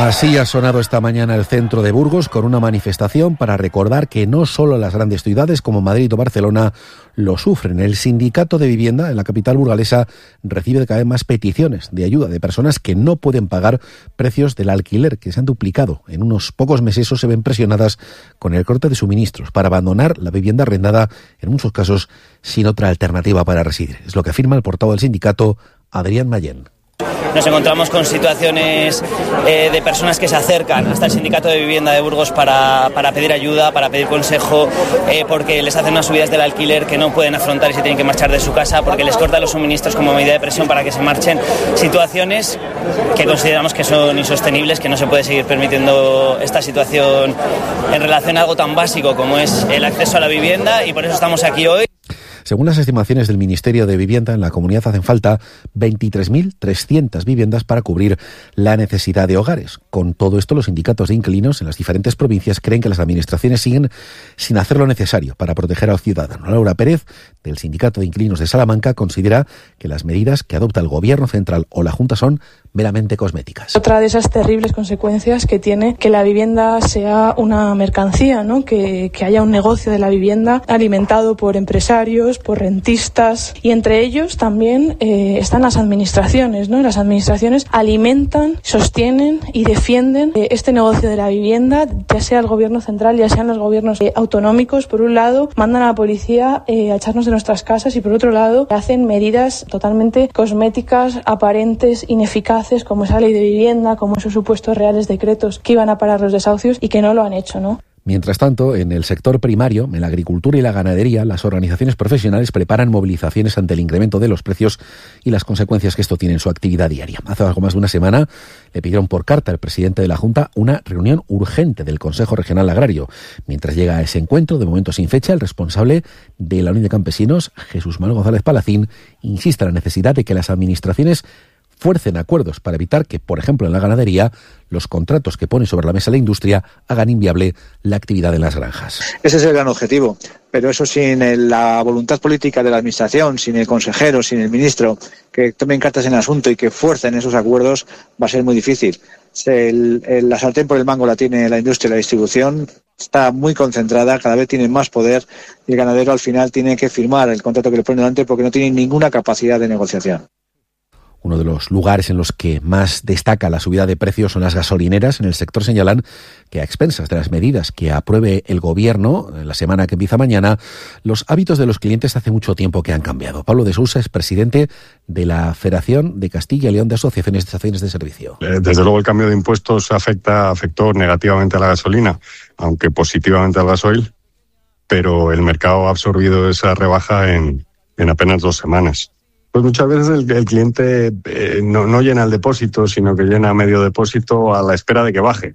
Así ha sonado esta mañana el centro de Burgos con una manifestación para recordar que no solo las grandes ciudades como Madrid o Barcelona lo sufren. El sindicato de vivienda en la capital burgalesa recibe cada vez más peticiones de ayuda de personas que no pueden pagar precios del alquiler, que se han duplicado en unos pocos meses o se ven presionadas con el corte de suministros para abandonar la vivienda arrendada, en muchos casos sin otra alternativa para residir. Es lo que afirma el portavoz del sindicato, Adrián Mayén. Nos encontramos con situaciones de personas que se acercan hasta el sindicato de vivienda de Burgos para pedir ayuda, para pedir consejo, porque les hacen unas subidas del alquiler que no pueden afrontar y se tienen que marchar de su casa, porque les cortan los suministros como medida de presión para que se marchen. Situaciones que consideramos que son insostenibles, que no se puede seguir permitiendo esta situación en relación a algo tan básico como es el acceso a la vivienda, y por eso estamos aquí hoy. Según las estimaciones del Ministerio de Vivienda, en la comunidad hacen falta 23.300 viviendas para cubrir la necesidad de hogares. Con todo esto, los sindicatos de inquilinos en las diferentes provincias creen que las administraciones siguen sin hacer lo necesario para proteger a los ciudadanos. Laura Pérez, del Sindicato de Inquilinos de Salamanca, considera que las medidas que adopta el Gobierno central o la Junta son meramente cosméticas. Otra de esas terribles consecuencias que tiene que la vivienda sea una mercancía, ¿no? Que haya un negocio de la vivienda alimentado por empresarios, por rentistas, y entre ellos también están las administraciones, ¿no? Las administraciones alimentan, sostienen y defienden este negocio de la vivienda, ya sea el Gobierno central, ya sean los gobiernos autonómicos. Por un lado, mandan a la policía a echarnos de nuestras casas, y por otro lado, hacen medidas totalmente cosméticas, aparentes, ineficaces, como esa ley de vivienda, como esos supuestos reales decretos que iban a parar los desahucios y que no lo han hecho, ¿no? Mientras tanto, en el sector primario, en la agricultura y la ganadería, las organizaciones profesionales preparan movilizaciones ante el incremento de los precios y las consecuencias que esto tiene en su actividad diaria. Hace algo más de una semana le pidieron por carta al presidente de la Junta una reunión urgente del Consejo Regional Agrario. Mientras llega a ese encuentro, de momento sin fecha, el responsable de la Unión de Campesinos, Jesús Manuel González Palacín, insiste en la necesidad de que las administraciones fuercen acuerdos para evitar que, por ejemplo, en la ganadería, los contratos que pone sobre la mesa la industria hagan inviable la actividad en las granjas. Ese es el gran objetivo, pero eso sin la voluntad política de la administración, sin el consejero, sin el ministro, que tomen cartas en el asunto y que fuercen esos acuerdos, va a ser muy difícil. La sartén por el mango la tiene la industria y la distribución, está muy concentrada, cada vez tiene más poder, y el ganadero al final tiene que firmar el contrato que le pone delante porque no tiene ninguna capacidad de negociación. Uno de los lugares en los que más destaca la subida de precios son las gasolineras. En el sector señalan que, a expensas de las medidas que apruebe el Gobierno en la semana que empieza mañana, los hábitos de los clientes hace mucho tiempo que han cambiado. Pablo de Sousa es presidente de la Federación de Castilla y León de Asociaciones de Estaciones de Servicio. Desde luego el cambio de impuestos afectó negativamente a la gasolina, aunque positivamente al gasoil, pero el mercado ha absorbido esa rebaja en apenas 2 semanas. Pues muchas veces el cliente no llena el depósito, sino que llena medio depósito a la espera de que baje.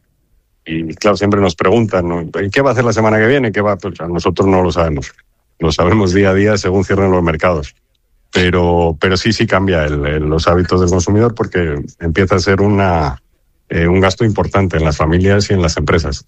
Y claro, siempre nos preguntan, ¿no? ¿Qué va a hacer la semana que viene? ¿Qué va? Pues nosotros no lo sabemos. Lo sabemos día a día según cierren los mercados. Pero sí cambia los hábitos del consumidor, porque empieza a ser un gasto importante en las familias y en las empresas.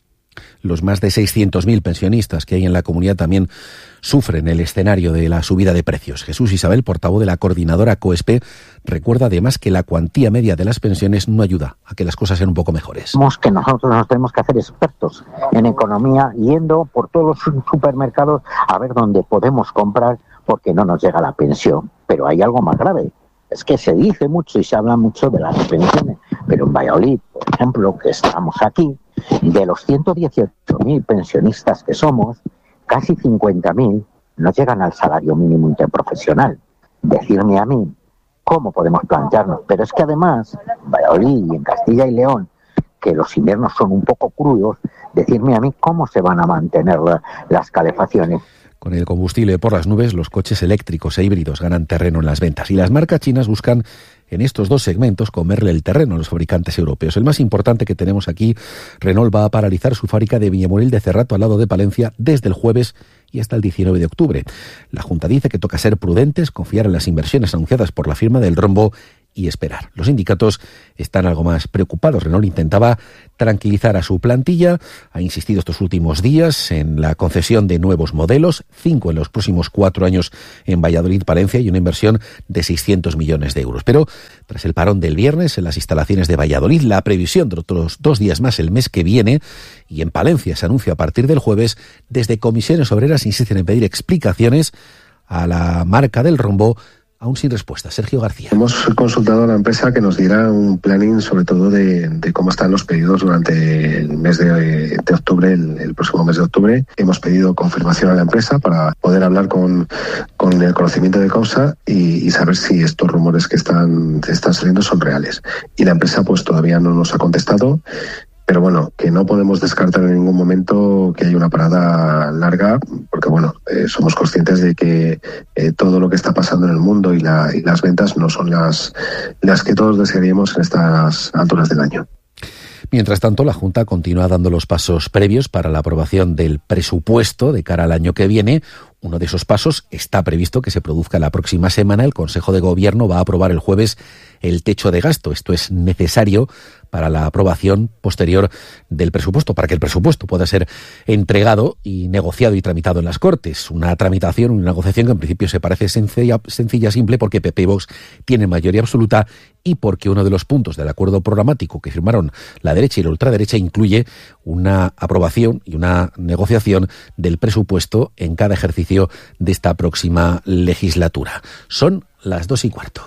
Los más de 600.000 pensionistas que hay en la comunidad también sufren el escenario de la subida de precios. Jesús Isabel, portavoz de la coordinadora COESPE, recuerda además que la cuantía media de las pensiones no ayuda a que las cosas sean un poco mejores. Que nosotros nos tenemos que hacer expertos en economía, yendo por todos los supermercados a ver dónde podemos comprar, porque no nos llega la pensión. Pero hay algo más grave. Es que se dice mucho y se habla mucho de las pensiones, pero en Valladolid, por ejemplo, que estamos aquí, de los 118.000 pensionistas que somos, casi 50.000 no llegan al salario mínimo interprofesional. Decirme a mí cómo podemos plantearnos, pero es que además, en Valladolid y en Castilla y León, que los inviernos son un poco crudos, decirme a mí cómo se van a mantener las calefacciones. Con el combustible por las nubes, los coches eléctricos e híbridos ganan terreno en las ventas, y las marcas chinas buscan en estos dos segmentos comerle el terreno a los fabricantes europeos. El más importante que tenemos aquí, Renault va a paralizar su fábrica de Villamoril de Cerrato, al lado de Palencia, desde el jueves y hasta el 19 de octubre. La Junta dice que toca ser prudentes, confiar en las inversiones anunciadas por la firma del rombo y esperar. Los sindicatos están algo más preocupados. Renault intentaba tranquilizar a su plantilla, ha insistido estos últimos días en la concesión de nuevos modelos, 5 en los próximos 4 años en Valladolid, Palencia, y una inversión de 600 millones de euros. Pero tras el parón del viernes en las instalaciones de Valladolid, la previsión de otros 2 días más el mes que viene, y en Palencia se anuncia a partir del jueves, desde Comisiones Obreras insisten en pedir explicaciones a la marca del rombo, aún sin respuesta. Sergio García. Hemos consultado a la empresa que nos diera un planning sobre todo de cómo están los pedidos durante el mes de octubre, el próximo mes de octubre. Hemos pedido confirmación a la empresa para poder hablar con el conocimiento de causa y saber si estos rumores que están saliendo son reales. Y la empresa pues todavía no nos ha contestado. Pero bueno, que no podemos descartar en ningún momento que haya una parada larga, porque bueno, somos conscientes de que todo lo que está pasando en el mundo y las ventas no son las que todos desearíamos en estas alturas del año. Mientras tanto, la Junta continúa dando los pasos previos para la aprobación del presupuesto de cara al año que viene. Uno de esos pasos está previsto que se produzca la próxima semana. El Consejo de Gobierno va a aprobar el jueves el techo de gasto. Esto es necesario para la aprobación posterior del presupuesto, para que el presupuesto pueda ser entregado y negociado y tramitado en las Cortes. Una tramitación, una negociación que en principio se parece sencilla, simple, porque PP y Vox tienen mayoría absoluta y porque uno de los puntos del acuerdo programático que firmaron la derecha y la ultraderecha incluye una aprobación y una negociación del presupuesto en cada ejercicio de esta próxima legislatura. Son las 2:15.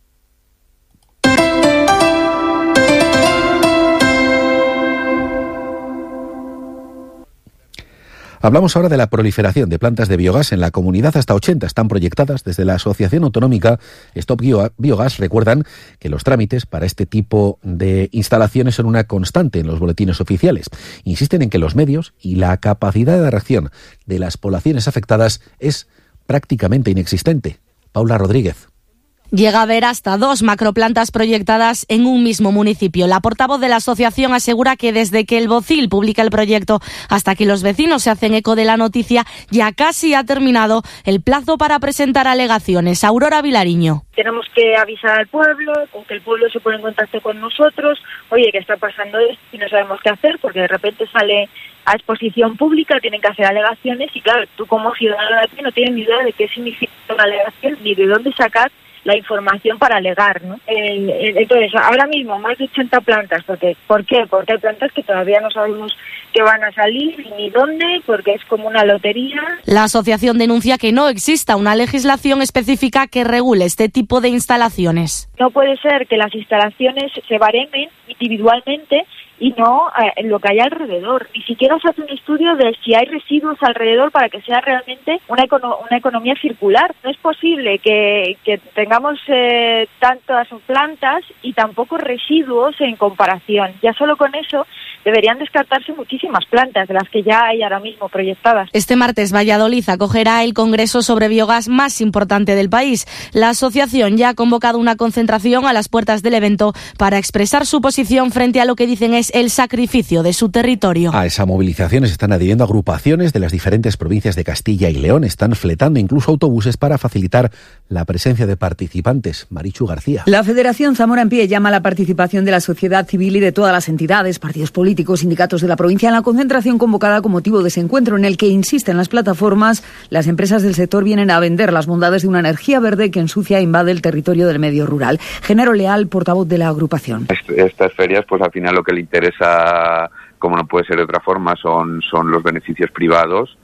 Hablamos ahora de la proliferación de plantas de biogás en la comunidad. Hasta 80 están proyectadas. Desde la Asociación Autonómica Stop Biogás recuerdan que los trámites para este tipo de instalaciones son una constante en los boletines oficiales. Insisten en que los medios y la capacidad de reacción de las poblaciones afectadas es prácticamente inexistente. Paula Rodríguez. Llega a haber hasta 2 macroplantas proyectadas en un mismo municipio. La portavoz de la asociación asegura que desde que el BOCIL publica el proyecto hasta que los vecinos se hacen eco de la noticia, ya casi ha terminado el plazo para presentar alegaciones. Aurora Vilariño. Tenemos que avisar al pueblo, con que el pueblo se pone en contacto con nosotros. Oye, ¿qué está pasando esto? Y no sabemos qué hacer porque de repente sale a exposición pública, tienen que hacer alegaciones y claro, tú como ciudadano de aquí no tienes ni idea de qué significa una alegación ni de dónde sacar la información para alegar, ¿no? Entonces, ahora mismo más de 80 plantas. ¿Por qué? Porque hay plantas que todavía no sabemos que van a salir ni dónde, porque es como una lotería. La asociación denuncia que no exista una legislación específica que regule este tipo de instalaciones. No puede ser que las instalaciones se baremen individualmente y no lo que hay alrededor. Ni siquiera se hace un estudio de si hay residuos alrededor para que sea realmente una economía circular. No es posible que tengamos tantas plantas y tan pocos residuos en comparación. Ya solo con eso deberían descartarse muchísimas plantas de las que ya hay ahora mismo proyectadas. Este martes Valladolid acogerá el congreso sobre biogás más importante del país. La asociación ya ha convocado una concentración a las puertas del evento para expresar su posición frente a lo que dicen es el sacrificio de su territorio. A esa movilización se están adhiriendo agrupaciones de las diferentes provincias de Castilla y León. Están fletando incluso autobuses para facilitar la presencia de participantes. Marichu García. La Federación Zamora en Pie llama a la participación de la sociedad civil y de todas las entidades, partidos políticos, sindicatos de la provincia en la concentración convocada con motivo de ese encuentro en el que, insisten las plataformas, las empresas del sector vienen a vender las bondades de una energía verde que ensucia e invade el territorio del medio rural. Genaro Leal, portavoz de la agrupación. Estas ferias, pues al final lo que le interesa, como no puede ser de otra forma, son los beneficios privados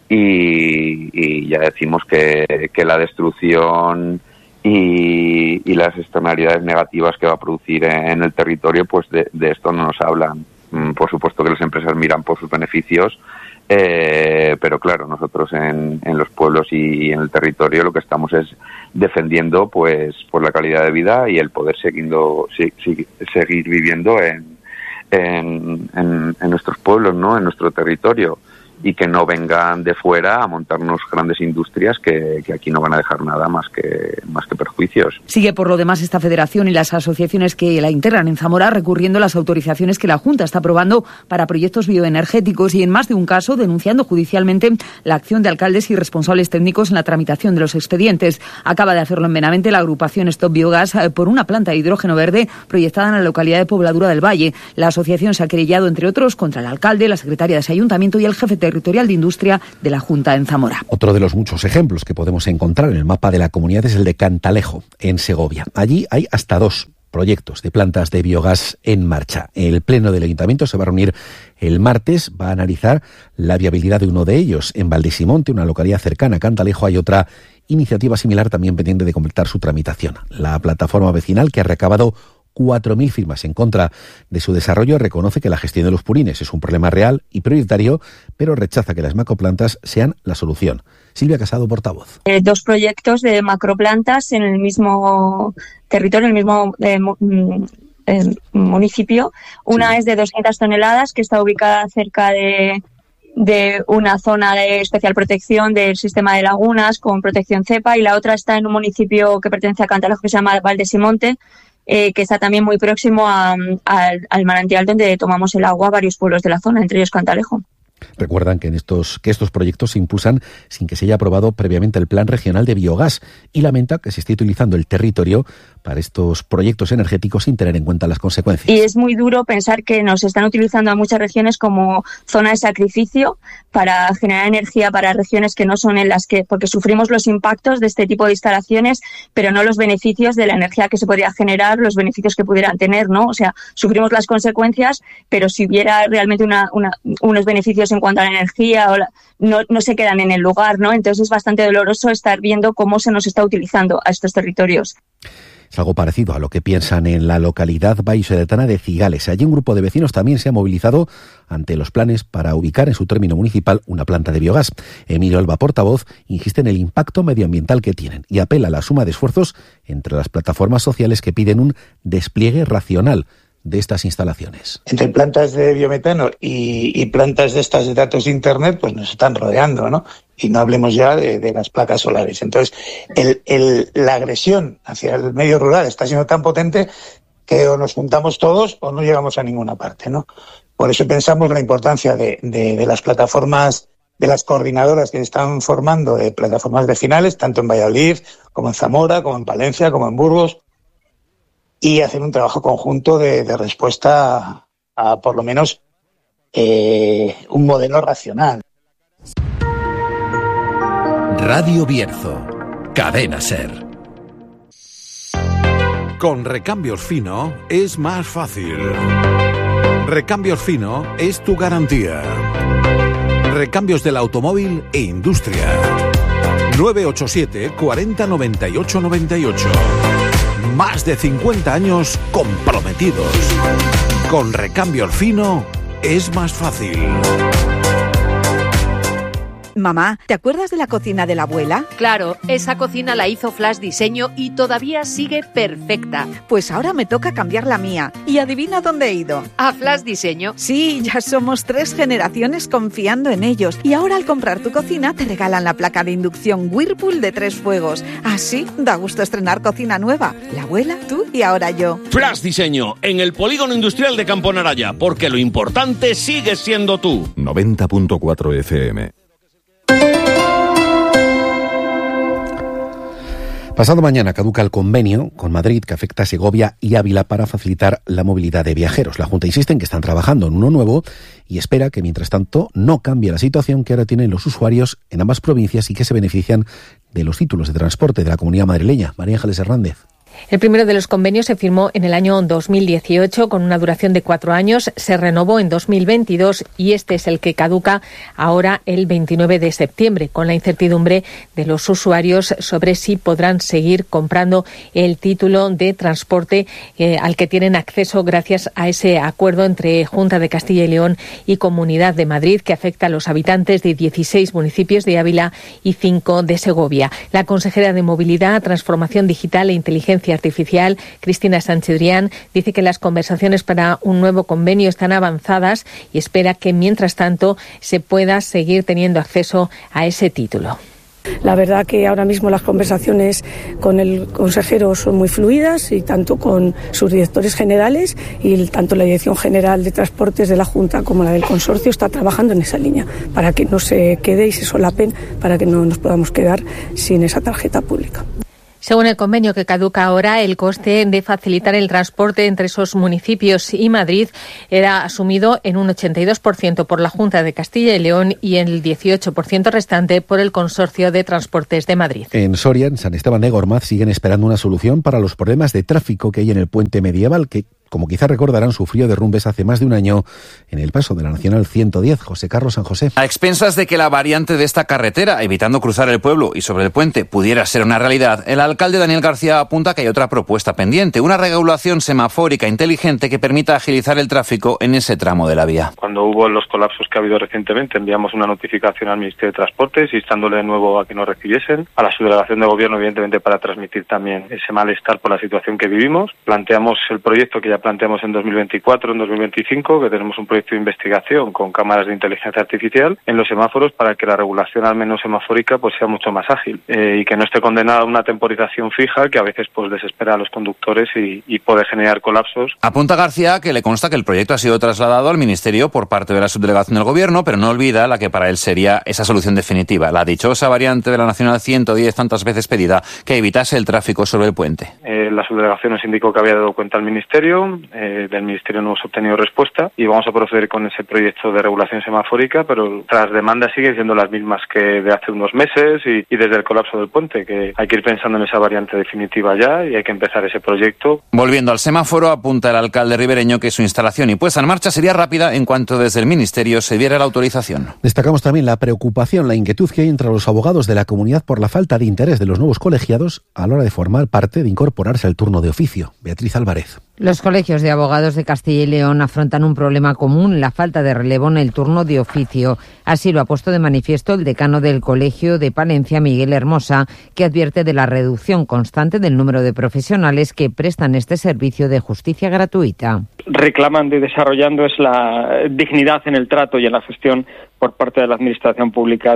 y ya decimos que la destrucción y las externalidades negativas que va a producir en el territorio, pues de esto no nos hablan. Por supuesto que las empresas miran por sus beneficios, pero claro, nosotros en los pueblos y en el territorio lo que estamos es defendiendo pues por la calidad de vida y el poder seguir viviendo en nuestros pueblos, ¿no? En nuestro territorio. y que no vengan de fuera a montarnos grandes industrias que aquí no van a dejar nada más que perjuicios. Sigue por lo demás esta federación y las asociaciones que la integran en Zamora recurriendo las autorizaciones que la Junta está aprobando para proyectos bioenergéticos y en más de un caso denunciando judicialmente la acción de alcaldes y responsables técnicos en la tramitación de los expedientes. Acaba de hacerlo en Benavente la agrupación Stop Biogas por una planta de hidrógeno verde proyectada en la localidad de Pobladura del Valle. La asociación se ha querellado, entre otros, contra el alcalde, la secretaria de ese ayuntamiento y el jefe territorial de industria de la Junta en Zamora. Otro de los muchos ejemplos que podemos encontrar en el mapa de la comunidad es el de Cantalejo, en Segovia. Allí hay hasta 2 proyectos de plantas de biogás en marcha. El Pleno del Ayuntamiento se va a reunir el martes, va a analizar la viabilidad de uno de ellos. En Valdesimonte, una localidad cercana a Cantalejo, hay otra iniciativa similar también pendiente de completar su tramitación. La plataforma vecinal, que ha recabado 4.000 firmas en contra de su desarrollo, reconoce que la gestión de los purines es un problema real y prioritario, pero rechaza que las macroplantas sean la solución. Silvia Casado, portavoz. 2 proyectos de macroplantas en el mismo territorio, en el mismo municipio. Una es de 200 toneladas, que está ubicada cerca de una zona de especial protección del sistema de lagunas con protección cepa, y la otra está en un municipio que pertenece a Cantalejo que se llama Valdesimonte, que está también muy próximo al manantial donde tomamos el agua varios pueblos de la zona, entre ellos Cantalejo. Recuerdan que estos proyectos se impulsan sin que se haya aprobado previamente el Plan Regional de Biogás y lamenta que se esté utilizando el territorio para estos proyectos energéticos sin tener en cuenta las consecuencias. Y es muy duro pensar que nos están utilizando a muchas regiones como zona de sacrificio para generar energía para regiones que no son en las que, porque sufrimos los impactos de este tipo de instalaciones, pero no los beneficios de la energía que se podría generar, los beneficios que pudieran tener, ¿no? O sea, sufrimos las consecuencias, pero si hubiera realmente unos beneficios en cuanto a la energía, no se quedan en el lugar, ¿no? Entonces es bastante doloroso estar viendo cómo se nos está utilizando a estos territorios. Es algo parecido a lo que piensan en la localidad vallisoletana de Cigales. Allí un grupo de vecinos también se ha movilizado ante los planes para ubicar en su término municipal una planta de biogás. Emilio Alba, portavoz, insiste en el impacto medioambiental que tienen y apela a la suma de esfuerzos entre las plataformas sociales que piden un despliegue racional de estas instalaciones. Entre plantas de biometano y plantas de estas de datos de Internet, pues nos están rodeando, ¿no? Y no hablemos ya de las placas solares. Entonces, la agresión hacia el medio rural está siendo tan potente que o nos juntamos todos o no llegamos a ninguna parte, ¿no? Por eso pensamos la importancia de las plataformas, de las coordinadoras que se están formando de plataformas vecinales, tanto en Valladolid, como en Zamora, como en Palencia, como en Burgos, y hacer un trabajo conjunto de respuesta a por lo menos un modelo racional. Radio Bierzo, Cadena SER. Con Recambios Fino es más fácil. Recambios Fino es tu garantía. Recambios del automóvil e industria. 987 40 98 98. Más de 50 años comprometidos. Con Recambios Fino es más fácil. Mamá, ¿te acuerdas de la cocina de la abuela? Claro, esa cocina la hizo Flash Diseño y todavía sigue perfecta. Pues ahora me toca cambiar la mía. ¿Y adivina dónde he ido? ¿A Flash Diseño? Sí, ya somos 3 generaciones confiando en ellos. Y ahora al comprar tu cocina te regalan la placa de inducción Whirlpool de 3 fuegos. Así da gusto estrenar cocina nueva. La abuela, tú y ahora yo. Flash Diseño, en el Polígono Industrial de Campo Naraya, porque lo importante sigue siendo tú. 90.4 FM. Pasado mañana caduca el convenio con Madrid que afecta a Segovia y Ávila para facilitar la movilidad de viajeros. La Junta insiste en que están trabajando en uno nuevo y espera que, mientras tanto, no cambie la situación que ahora tienen los usuarios en ambas provincias y que se benefician de los títulos de transporte de la Comunidad Madrileña. María Ángeles Hernández. El primero de los convenios se firmó en el año 2018 con una duración de 4 años, se renovó en 2022 y este es el que caduca ahora el 29 de septiembre, con la incertidumbre de los usuarios sobre si podrán seguir comprando el título de transporte al que tienen acceso gracias a ese acuerdo entre Junta de Castilla y León y Comunidad de Madrid que afecta a los habitantes de 16 municipios de Ávila y 5 de Segovia. La consejera de Movilidad, Transformación Digital e Inteligencia inteligencia artificial. Cristina Sanchidrián dice que las conversaciones para un nuevo convenio están avanzadas y espera que, mientras tanto, se pueda seguir teniendo acceso a ese título. La verdad que ahora mismo las conversaciones con el consejero son muy fluidas, y tanto con sus directores generales, y tanto la Dirección General de Transportes de la Junta como la del Consorcio está trabajando en esa línea para que no se quede y se solapen, para que no nos podamos quedar sin esa tarjeta pública. Según el convenio que caduca ahora, el coste de facilitar el transporte entre esos municipios y Madrid era asumido en un 82% por la Junta de Castilla y León y en el 18% restante por el Consorcio de Transportes de Madrid. En Soria, en San Esteban de Gormaz, siguen esperando una solución para los problemas de tráfico que hay en el puente medieval, que, como quizás recordarán, sufrió derrumbes hace más de un año en el paso de la Nacional 110. José Carlos San José. A expensas de que la variante de esta carretera, evitando cruzar el pueblo y sobre el puente, pudiera ser una realidad, el alcalde Daniel García apunta que hay otra propuesta pendiente, una regulación semafórica inteligente que permita agilizar el tráfico en ese tramo de la vía. Cuando hubo los colapsos que ha habido recientemente, enviamos una notificación al Ministerio de Transportes instándole de nuevo a que nos recibiesen, a la subdelegación de gobierno, evidentemente, para transmitir también ese malestar por la situación que vivimos. Planteamos el proyecto que ya planteamos en 2024, en 2025, que tenemos un proyecto de investigación con cámaras de inteligencia artificial en los semáforos para que la regulación, al menos semafórica, pues sea mucho más ágil y que no esté condenada a una temporización fija que a veces pues desespera a los conductores y puede generar colapsos. Apunta García que le consta que el proyecto ha sido trasladado al Ministerio por parte de la subdelegación del Gobierno, pero no olvida la que para él sería esa solución definitiva, la dichosa variante de la Nacional 110 tantas veces pedida, que evitase el tráfico sobre el puente. La subdelegación nos indicó que había dado cuenta al Ministerio, del Ministerio no hemos obtenido respuesta y vamos a proceder con ese proyecto de regulación semafórica, pero las demandas siguen siendo las mismas que de hace unos meses y desde el colapso del puente, que hay que ir pensando en esa variante definitiva ya y hay que empezar ese proyecto. Volviendo al semáforo, apunta el alcalde ribereño que su instalación y puesta en marcha sería rápida en cuanto desde el Ministerio se diera la autorización. Destacamos también la preocupación, la inquietud que hay entre los abogados de la comunidad por la falta de interés de los nuevos colegiados a la hora de formar parte, de incorporarse al turno de oficio. Beatriz Álvarez. Los colegios de abogados de Castilla y León afrontan un problema común, la falta de relevo en el turno de oficio. Así lo ha puesto de manifiesto el decano del Colegio de Palencia, Miguel Hermosa, que advierte de la reducción constante del número de profesionales que prestan este servicio de justicia gratuita. Reclaman de desarrollando es la dignidad en el trato y en la gestión por parte de la administración pública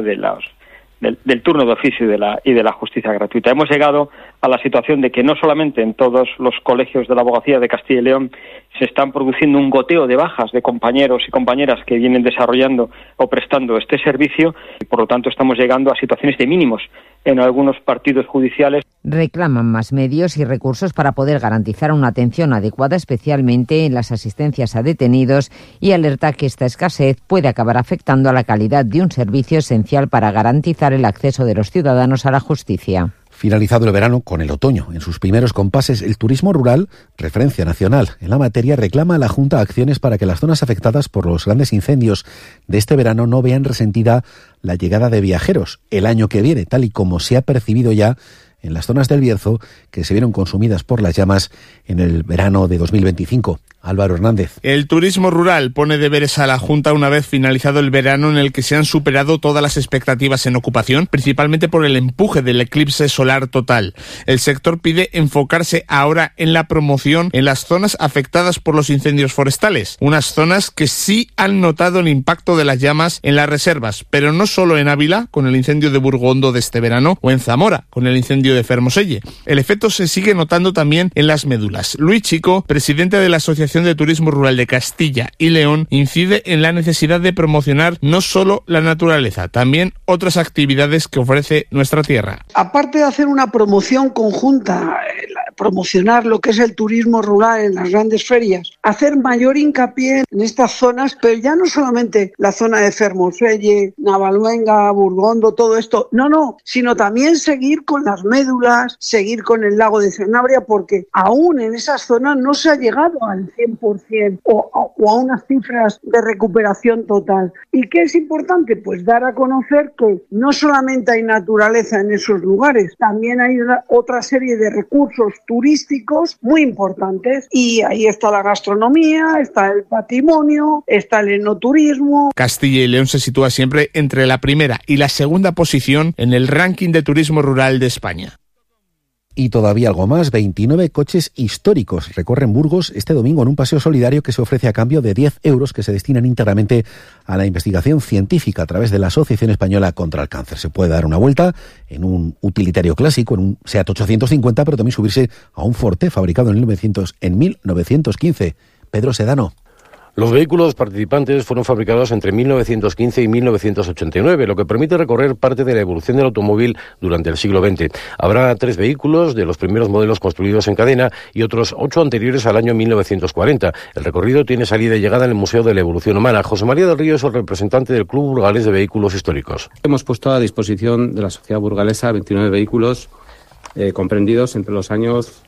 del turno de oficio y de la justicia gratuita. Hemos llegado a la situación de que no solamente en todos los colegios de la abogacía de Castilla y León se están produciendo un goteo de bajas de compañeros y compañeras que vienen desarrollando o prestando este servicio y por lo tanto estamos llegando a situaciones de mínimos en algunos partidos judiciales. Reclaman más medios y recursos para poder garantizar una atención adecuada, especialmente en las asistencias a detenidos, y alerta que esta escasez puede acabar afectando a la calidad de un servicio esencial para garantizar el acceso de los ciudadanos a la justicia. Finalizado el verano, con el otoño en sus primeros compases, el turismo rural, referencia nacional en la materia, reclama a la Junta acciones para que las zonas afectadas por los grandes incendios de este verano no vean resentida la llegada de viajeros el año que viene, tal y como se ha percibido ya en las zonas del Bierzo que se vieron consumidas por las llamas en el verano de 2025. Álvaro Hernández. El turismo rural pone deberes a la Junta una vez finalizado el verano, en el que se han superado todas las expectativas en ocupación, principalmente por el empuje del eclipse solar total. El sector pide enfocarse ahora en la promoción en las zonas afectadas por los incendios forestales, unas zonas que sí han notado el impacto de las llamas en las reservas, pero no solo en Ávila, con el incendio de Burgondo de este verano, o en Zamora, con el incendio de Fermoselle. El efecto se sigue notando también en las médulas. Luis Chico, presidente de la Asociación de Turismo Rural de Castilla y León, incide en la necesidad de promocionar no solo la naturaleza, también otras actividades que ofrece nuestra tierra. Aparte de hacer una promoción conjunta, promocionar lo que es el turismo rural en las grandes ferias, hacer mayor hincapié en estas zonas, pero ya no solamente la zona de Fermoselle, Navaluenga, Burgondo, todo esto, no, sino también seguir con las médulas, seguir con el lago de Sanabria, porque aún en esas zonas no se ha llegado al 100% o a unas cifras de recuperación total. ¿Y qué es importante? Pues dar a conocer que no solamente hay naturaleza en esos lugares, también hay otra serie de recursos turísticos muy importantes, y ahí está la gastronomía, está el patrimonio, está el enoturismo. Castilla y León se sitúa siempre entre la primera y la segunda posición en el ranking de turismo rural de España. Y todavía algo más, 29 coches históricos recorren Burgos este domingo en un paseo solidario que se ofrece a cambio de 10 euros que se destinan íntegramente a la investigación científica a través de la Asociación Española contra el Cáncer. Se puede dar una vuelta en un utilitario clásico, en un Seat 850, pero también subirse a un Forte fabricado en 1915. Pedro Sedano. Los vehículos participantes fueron fabricados entre 1915 y 1989, lo que permite recorrer parte de la evolución del automóvil durante el siglo XX. Habrá 3 vehículos de los primeros modelos construidos en cadena y otros 8 anteriores al año 1940. El recorrido tiene salida y llegada en el Museo de la Evolución Humana. José María del Río es el representante del Club Burgalés de Vehículos Históricos. Hemos puesto a disposición de la sociedad burgalesa 29 vehículos comprendidos entre los años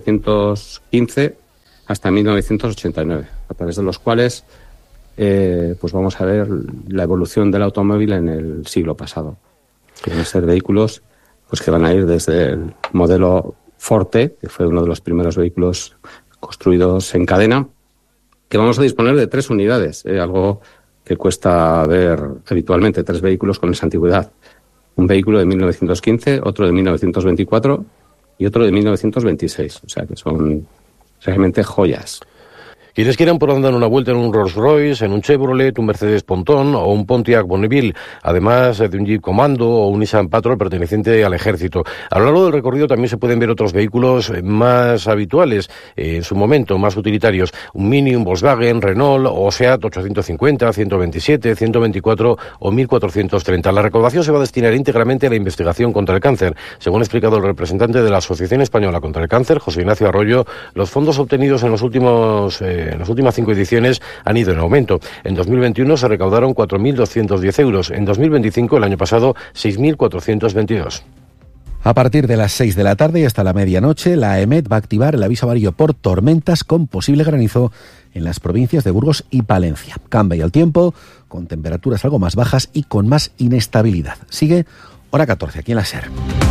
1915 hasta 1989, a través de los cuales pues vamos a ver la evolución del automóvil en el siglo pasado. Van a ser vehículos pues que van a ir desde el modelo Forte, que fue uno de los primeros vehículos construidos en cadena, que vamos a disponer de 3 unidades, algo que cuesta ver habitualmente, 3 vehículos con esa antigüedad. Un vehículo de 1915, otro de 1924 y otro de 1926, o sea que son realmente joyas. Quienes quieran podrán dar una vuelta en un Rolls Royce, en un Chevrolet, un Mercedes Ponton o un Pontiac Bonneville, además de un Jeep Commando o un Nissan Patrol perteneciente al Ejército. A lo largo del recorrido también se pueden ver otros vehículos más habituales, en su momento más utilitarios, un Mini, un Volkswagen, Renault o Seat 850, 127, 124 o 1430. La recaudación se va a destinar íntegramente a la investigación contra el cáncer. Según ha explicado el representante de la Asociación Española contra el Cáncer, José Ignacio Arroyo, los fondos obtenidos en las últimas 5 ediciones han ido en aumento. En 2021 se recaudaron 4.210 euros. En 2025, el año pasado, 6.422. A partir de las 6 de la tarde y hasta la medianoche, la EMET va a activar el aviso amarillo por tormentas con posible granizo en las provincias de Burgos y Palencia. Cambia el tiempo, con temperaturas algo más bajas y con más inestabilidad. Sigue hora 14 aquí en la SER.